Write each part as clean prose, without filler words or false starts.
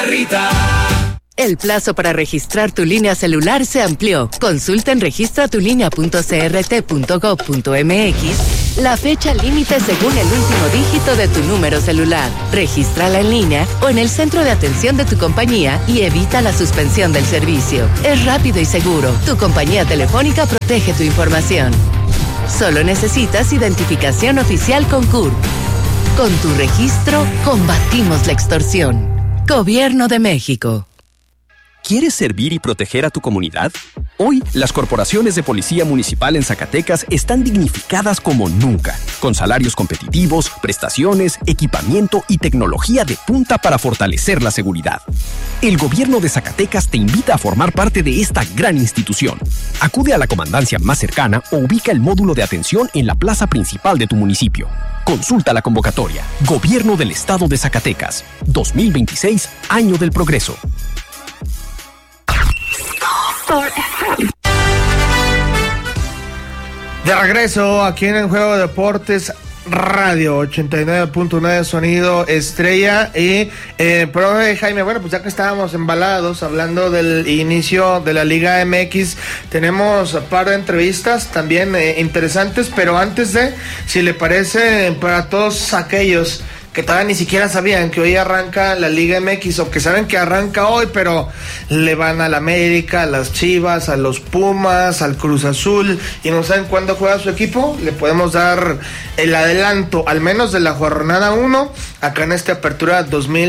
Rita. El plazo para registrar tu línea celular se amplió. Consulta en registratulínea.crt.gov.mx la fecha límite según el último dígito de tu número celular. Regístrala en línea o en el centro de atención de tu compañía y evita la suspensión del servicio. Es rápido y seguro. Tu compañía telefónica protege tu información. Solo necesitas identificación oficial con CURP. Con tu registro, combatimos la extorsión. Gobierno de México. ¿Quieres servir y proteger a tu comunidad? Hoy, las corporaciones de policía municipal en Zacatecas están dignificadas como nunca, con salarios competitivos, prestaciones, equipamiento y tecnología de punta para fortalecer la seguridad. El gobierno de Zacatecas te invita a formar parte de esta gran institución. Acude a la comandancia más cercana o ubica el módulo de atención en la plaza principal de tu municipio. Consulta la convocatoria. Gobierno del Estado de Zacatecas. 2026, Año del Progreso. De regreso aquí en el Juego de Deportes Radio 89.9 Sonido Estrella. Y profe Jaime, bueno, pues ya que estábamos embalados hablando del inicio de la Liga MX, tenemos un par de entrevistas también interesantes, pero antes de, si le parece, para todos aquellos que todavía ni siquiera sabían que hoy arranca la Liga MX, o que saben que arranca hoy, pero le van a la América, a las Chivas, a los Pumas, al Cruz Azul, y no saben cuándo juega su equipo, le podemos dar el adelanto, al menos de la jornada 1, acá en esta apertura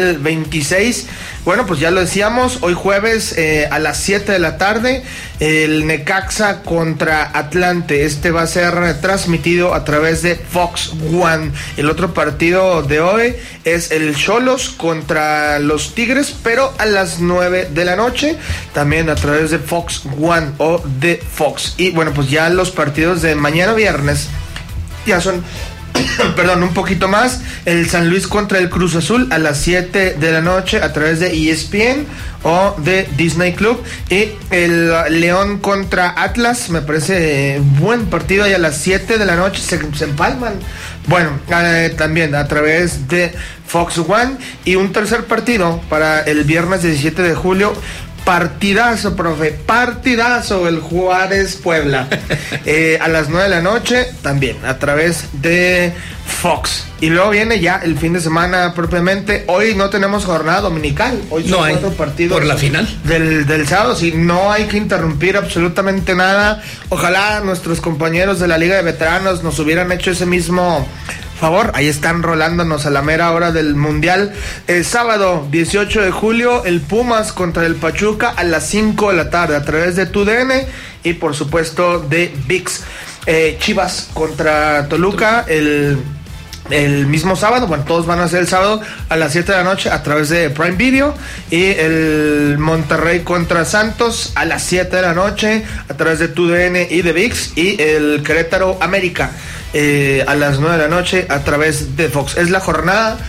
2026. Bueno, pues ya lo decíamos, hoy jueves a las 7 de la tarde, el Necaxa contra Atlante. Este va a ser transmitido a través de Fox One. El otro partido de hoy es el Xolos contra los Tigres, pero a las 9 de la noche, también a través de Fox One o de Fox. Y bueno, pues ya los partidos de mañana viernes ya son perdón, un poquito más. El San Luis contra el Cruz Azul a las 7 de la noche a través de ESPN o de Disney Club. Y el León contra Atlas, me parece buen partido, y a las 7 de la noche se empalman. Bueno, también a través de Fox One. Y un tercer partido para el viernes 17 de julio. Partidazo, profe, partidazo, el Juárez Puebla. A las 9 de la noche, también a través de Fox. Y luego viene ya el fin de semana propiamente. Hoy no tenemos jornada dominical. Hoy son 4 partidos. ¿Por la final? Del sábado, sí. No hay que interrumpir absolutamente nada. Ojalá nuestros compañeros de la Liga de Veteranos nos hubieran hecho ese mismo favor. Ahí están rolándonos a la mera hora del Mundial. El sábado 18 de julio, el Pumas contra el Pachuca a las 5 de la tarde a través de TUDN y por supuesto de ViX. Chivas contra Toluca el mismo sábado. Bueno, todos van a ser el sábado a las 7 de la noche a través de Prime Video. Y el Monterrey contra Santos a las 7 de la noche a través de TUDN y de ViX. Y el Querétaro América a las 9 de la noche a través de Fox. Es la jornada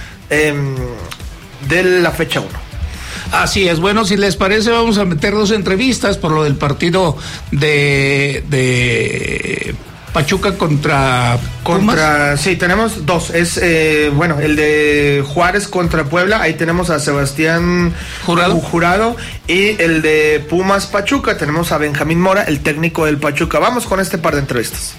de la fecha 1. Así es. Bueno, si les parece, vamos a meter 2 entrevistas por lo del partido de Pachuca contra Pumas. Sí, tenemos 2. Es bueno, el de Juárez contra Puebla. Ahí tenemos a Sebastián Jurado. Y el de Pumas Pachuca tenemos a Benjamín Mora, el técnico del Pachuca. Vamos con este par de entrevistas.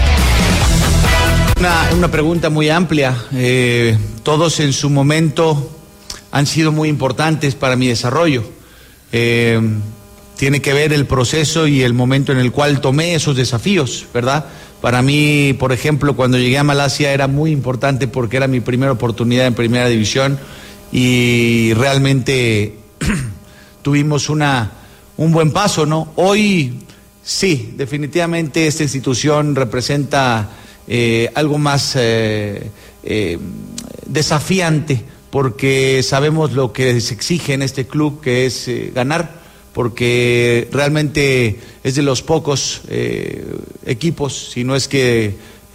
Una pregunta muy amplia. Todos en su momento han sido muy importantes para mi desarrollo. Tiene que ver el proceso y el momento en el cual tomé esos desafíos, ¿verdad? Para mí, por ejemplo, cuando llegué a Malasia era muy importante porque era mi primera oportunidad en Primera División y realmente tuvimos un buen paso, ¿no? Hoy sí, definitivamente esta institución representa algo más desafiante, porque sabemos lo que se exige en este club, que es ganar, porque realmente es de los pocos equipos, si no es que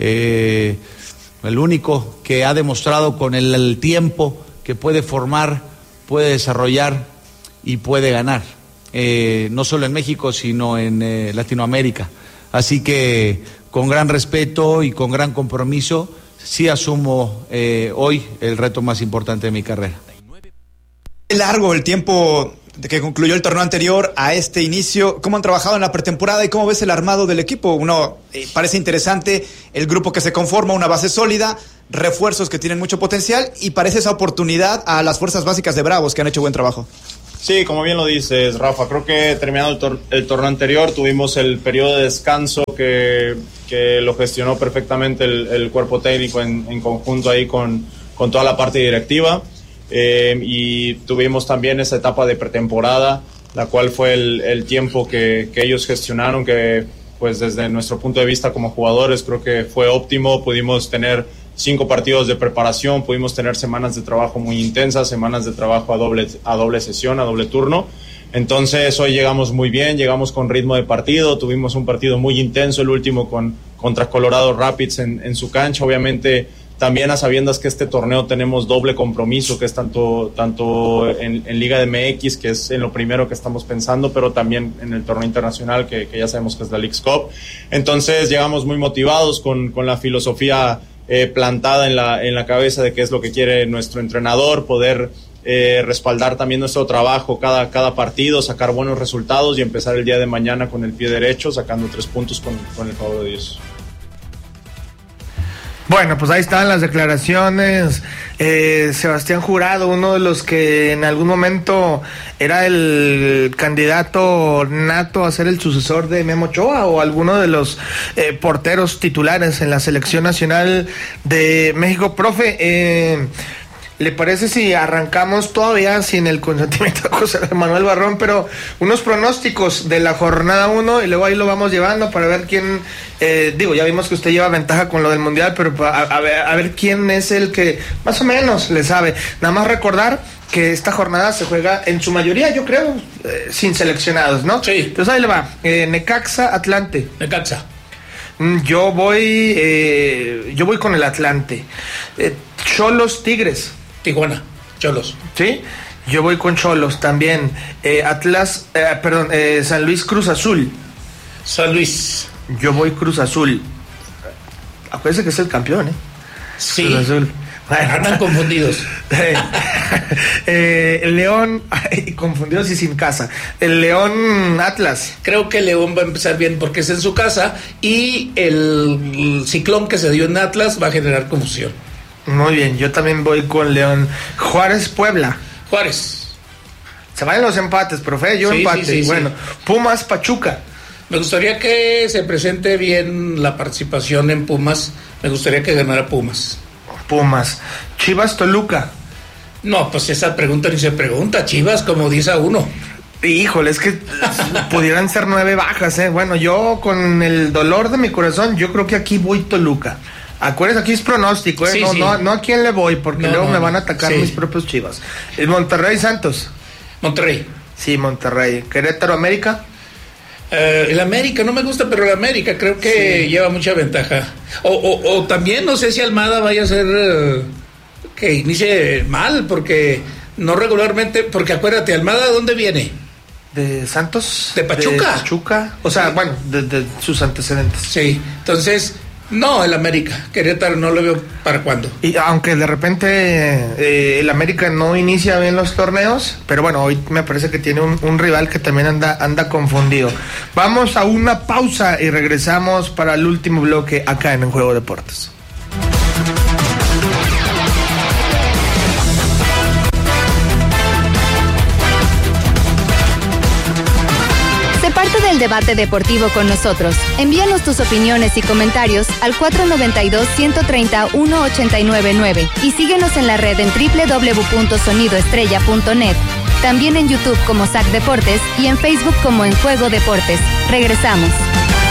el único que ha demostrado con el tiempo que puede formar, puede desarrollar y puede ganar, no solo en México, sino en Latinoamérica. Así que con gran respeto y con gran compromiso, sí asumo hoy el reto más importante de mi carrera. largo el tiempo de que concluyó el torneo anterior a este inicio. ¿Cómo han trabajado en la pretemporada y cómo ves el armado del equipo? Parece interesante el grupo que se conforma, una base sólida, refuerzos que tienen mucho potencial y parece esa oportunidad a las fuerzas básicas de Bravos que han hecho buen trabajo. Sí, como bien lo dices, Rafa, creo que terminado el torneo anterior tuvimos el periodo de descanso que lo gestionó perfectamente el cuerpo técnico en conjunto ahí con toda la parte directiva. Y tuvimos también esa etapa de pretemporada, la cual fue el tiempo que ellos gestionaron, que pues desde nuestro punto de vista como jugadores creo que fue óptimo. Pudimos tener 5 partidos de preparación, pudimos tener semanas de trabajo muy intensas, semanas de trabajo a doble sesión, a doble turno. Entonces hoy llegamos muy bien, llegamos con ritmo de partido, tuvimos un partido muy intenso, el último contra Colorado Rapids en su cancha. Obviamente también a sabiendas que este torneo tenemos doble compromiso, que es tanto en Liga de MX, que es en lo primero que estamos pensando, pero también en el torneo internacional, que ya sabemos que es la Leagues Cup. Entonces llegamos muy motivados con la filosofía plantada en la cabeza de qué es lo que quiere nuestro entrenador, poder respaldar también nuestro trabajo cada partido, sacar buenos resultados y empezar el día de mañana con el pie derecho, sacando 3 puntos con el favor de Dios. Bueno, pues ahí están las declaraciones. Sebastián Jurado, uno de los que en algún momento era el candidato nato a ser el sucesor de Memo Ochoa o alguno de los porteros titulares en la selección nacional de México. Profe, ¿le parece si arrancamos todavía sin el consentimiento de José Manuel Barrón, pero unos pronósticos de la jornada 1 y luego ahí lo vamos llevando para ver quién, ya vimos que usted lleva ventaja con lo del Mundial, pero a ver quién es el que más o menos le sabe? Nada más recordar que esta jornada se juega en su mayoría, yo creo, sin seleccionados, ¿no? Sí. Entonces ahí le va, Necaxa, Atlante. Necaxa. Yo voy con el Atlante. Cholos, Tigres. Tijuana, Cholos. Sí, yo voy con Cholos también. San Luis, Cruz Azul. San Luis. Yo voy Cruz Azul. Acuérdense que es el campeón, ¿eh? Sí. Cruz Azul. Bueno. Andan confundidos. León, confundidos y sin casa. El León, Atlas. Creo que León va a empezar bien porque es en su casa y el ciclón que se dio en Atlas va a generar confusión. Muy bien, yo también voy con León. Juárez, Puebla. Juárez. Se van los empates, profe. Yo empate. Sí, bueno, Pumas, Pachuca. Me gustaría que se presente bien la participación en Pumas. Me gustaría que ganara Pumas. Chivas, Toluca. No, pues esa pregunta ni se pregunta. Chivas como 10-1. Híjole, es que pudieran ser 9 bajas, ¿eh? Bueno, yo con el dolor de mi corazón, yo creo que aquí voy Toluca. Acuérdense, aquí es pronóstico, ¿eh? No a quién le voy, porque luego me van a atacar mis propios Chivas. El Monterrey, Santos. Monterrey. Sí, Monterrey. Querétaro, América. El América, no me gusta, pero el América creo que lleva mucha ventaja. O también no sé si Almada vaya a ser que inicie mal, porque no regularmente, porque acuérdate, Almada, ¿de dónde viene? De Santos. De Pachuca. O sea, bueno, de sus antecedentes. Sí, entonces, no, el América. Querétaro no lo veo para cuándo. Y aunque de repente el América no inicia bien los torneos, pero bueno, hoy me parece que tiene un rival que también anda confundido. Vamos a una pausa y regresamos para el último bloque acá en Juego Deportes. Parte del debate deportivo con nosotros. Envíanos tus opiniones y comentarios al 492-130-1899 y síguenos en la red en www.sonidoestrella.net. También en YouTube como SAC Deportes y en Facebook como En Juego Deportes. Regresamos.